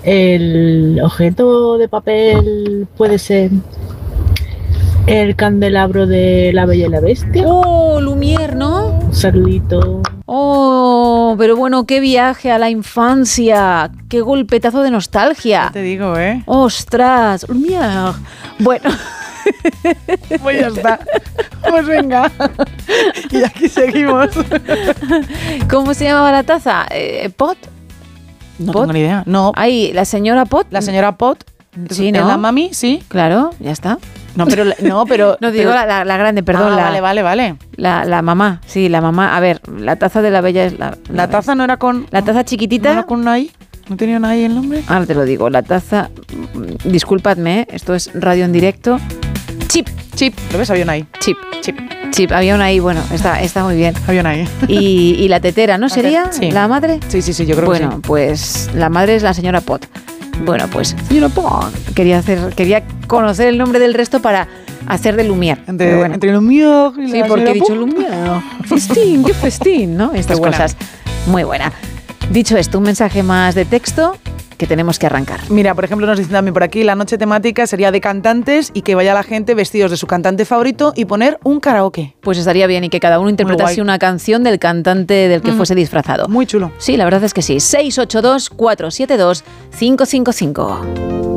El objeto de papel puede ser el candelabro de La Bella y la Bestia. ¡Oh, Lumière, ¿no? Un saludito. ¡Oh, pero bueno, qué viaje a la infancia! ¡Qué golpetazo de nostalgia! Te digo, ¿eh? ¡Ostras! Lumière. Bueno... Pues ya está. Pues venga. Y aquí seguimos. ¿Cómo se llamaba la taza? ¿Pot? No ¿Pot? tengo ni idea. No. Ahí, la señora Pot. La señora Pot. Sí, ¿Es ¿no? la mami? Sí. Claro, ya está. No, pero... No digo pero... la grande, perdón. Vale. La mamá, sí, la mamá. A ver, la taza de la bella es la... ¿La taza no era con...? La taza chiquitita... ¿No era con una I? ¿No tenía una I el nombre? Ahora te lo digo, la taza... Disculpadme, esto es radio en directo. Chip. ¿Lo ves? Había una I. Chip. Había una I, bueno, está muy bien. Había una I. Y la tetera, ¿no sería? Sí. ¿La madre? Sí, yo creo que sí. Bueno, pues la madre es la señora Pot. Bueno, pues señora Pot. Quería conocer el nombre del resto para hacer de Lumière. Entre Lumière y sí, la porque he dicho Pot. Lumière. Festín, qué festín, ¿no? Estas cosas. Muy buena. Dicho esto, un mensaje más de texto que tenemos que arrancar. Mira, por ejemplo, nos dicen también por aquí, la noche temática sería de cantantes y que vaya la gente vestidos de su cantante favorito y poner un karaoke. Pues estaría bien y que cada uno interpretase una canción del cantante del que fuese disfrazado. Muy chulo. Sí, la verdad es que sí. 682-472-555.